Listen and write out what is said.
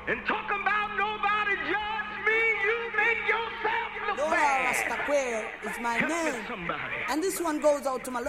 And talking about nobody judge me, you make yourself look bad. Rasta Quail is my Help me name. somebody. And this one goes out to my